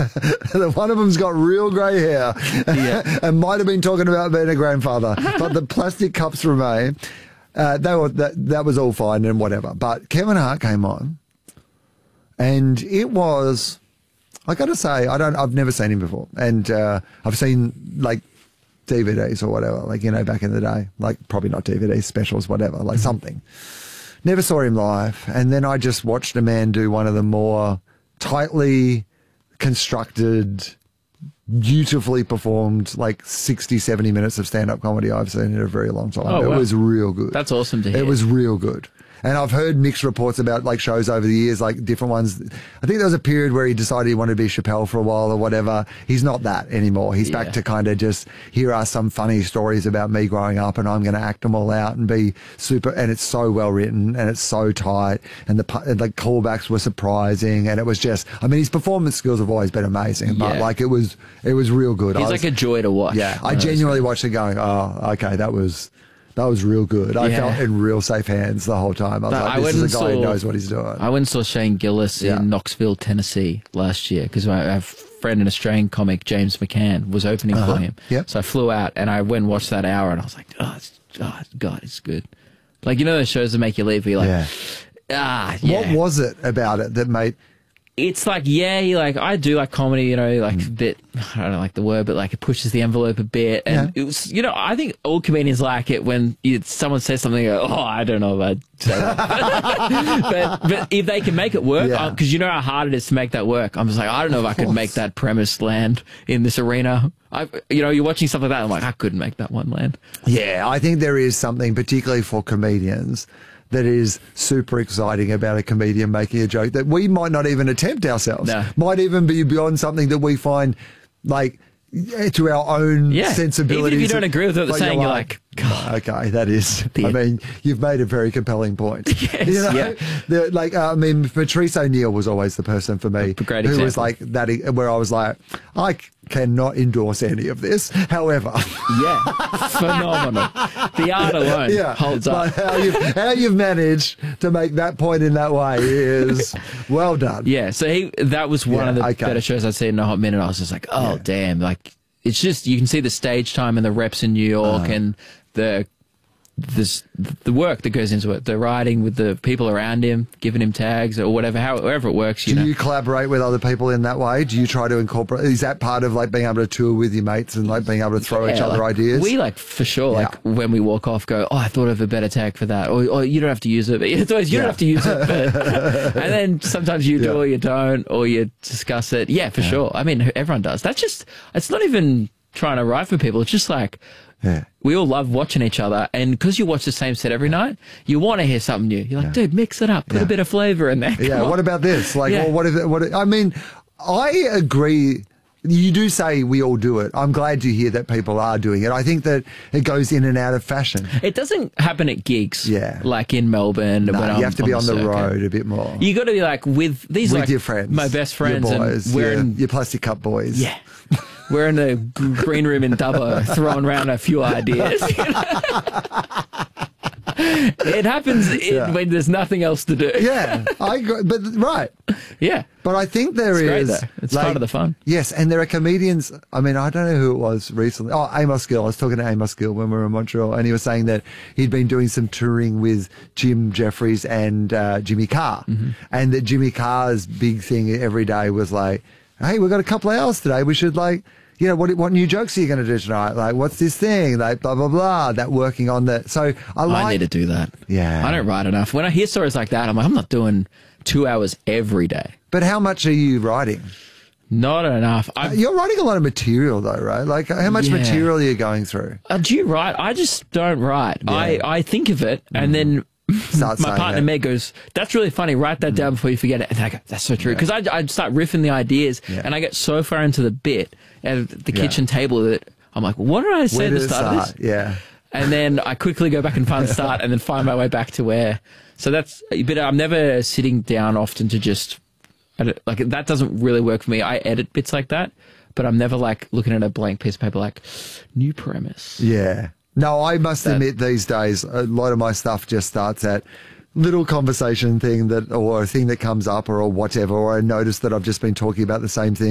One of them's got real grey hair and might have been talking about being a grandfather, but the plastic cups remain. That was all fine and whatever. But Kevin Hart came on, and it was, I got to say, I've never seen him before, and I've seen like DVDs or whatever, like, you know, back in the day, like probably not DVDs, specials, whatever, like something. Never saw him live, and then I just watched a man do one of the more tightly constructed, beautifully performed, like 60, 70 minutes of stand-up comedy I've seen in a very long time. It was real good. That's awesome to hear. It was real good. And I've heard mixed reports about like shows over the years, like different ones. I think there was a period where he decided he wanted to be Chappelle for a while or whatever. He's not that anymore. He's back to kind of just, here are some funny stories about me growing up and I'm going to act them all out and be super. And it's so well written and it's so tight. And the callbacks were surprising. And it was just, I mean, his performance skills have always been amazing, but like it was real good. He's like a joy to watch. Yeah. I genuinely watched it going, oh, okay, that was real good. I felt in real safe hands the whole time. I was like, this is a guy who knows what he's doing. I went and saw Shane Gillis in Knoxville, Tennessee last year because I have a friend, an Australian comic, James McCann, was opening for him. Yep. So I flew out and I went and watched that hour and I was like, God, it's good. Like, you know those shows that make you leave, where you're like, What was it about it that made... It's like, I do like comedy, you know, like a bit, I don't like the word, but like it pushes the envelope a bit. And it was, you know, I think all comedians like it when someone says something, go, oh, I don't know if I'd say that. but if they can make it work, because you know how hard it is to make that work. I'm just like, I don't know if I could make that premise land in this arena. You know, you're watching stuff like that, I'm like, I couldn't make that one land. Yeah, I think there is something, particularly for comedians, that is super exciting about a comedian making a joke that we might not even attempt ourselves. No. Might even be beyond something that we find like to our own sensibilities. Even if you don't agree with what they're saying, you're like, God. Okay, that is, I mean, you've made a very compelling point. Yes, you know? Like, I mean, Patrice O'Neill was always the person for me who was like that, where I was like, I cannot endorse any of this. However, phenomenal. The art alone holds up. How you've managed to make that point in that way is well done. Yeah, so that was one of the better shows I'd seen in a hot minute. I was just like, oh damn, like it's just, you can see the stage time and the reps in New York and the work that goes into it, the writing with the people around him, giving him tags or whatever, however it works. Do you collaborate with other people in that way? Do you try to incorporate? Is that part of like being able to tour with your mates and like being able to throw each other ideas? We like for sure, like when we walk off, go, oh, I thought of a better tag for that, or you don't have to use it. But it's always you don't have to use it. But, and then sometimes you do or you don't, or you discuss it. Yeah, for sure. I mean, everyone does. That's just, it's not even trying to write for people. It's just like. Yeah. We all love watching each other, and because you watch the same set every night, you want to hear something new. You're like, dude, mix it up, put a bit of flavour in there. Yeah, what about this? Like, well, what? I mean, I agree. You do say we all do it. I'm glad to hear that people are doing it. I think that it goes in and out of fashion. It doesn't happen at gigs, like in Melbourne. No, you have to be on the road a bit more. You got to be like with these, with like your friends, my best friends, your boys, and wearing your plastic cup boys. Yeah. We're in the green room in Dubbo throwing around a few ideas. It happens when there's nothing else to do. Yeah, I agree, but Yeah. But I think there is. Great, though. It's part of the fun. Yes, and there are comedians. I mean, I don't know who it was recently. Oh, Amos Gill. I was talking to Amos Gill when we were in Montreal, and he was saying that he'd been doing some touring with Jim Jeffries and Jimmy Carr, and that Jimmy Carr's big thing every day was like, hey, we've got a couple of hours today. We should like, you know, what new jokes are you going to do tonight? Like, what's this thing? Like, blah, blah, blah. That working on that. So I need to do that. Yeah. I don't write enough. When I hear stories like that, I'm like, I'm not doing 2 hours every day. But how much are you writing? Not enough. You're writing a lot of material though, right? Like, how much material are you going through? Do you write? I just don't write. Yeah. I think of it and then... my partner Meg goes, that's really funny, write that down before you forget it. And then I go, that's so true, because I start riffing the ideas and I get so far into the bit at the kitchen table that I'm like, what did I say at the start of this? Yeah. And then I quickly go back and find the start and then find my way back to where. So that's, but I'm never sitting down often to just, like, that doesn't really work for me. I edit bits like that, but I'm never like looking at a blank piece of paper like, new premise. Yeah. No, I must admit these days, a lot of my stuff just starts at little conversation thing that, or a thing that comes up or whatever, or I notice that I've just been talking about the same thing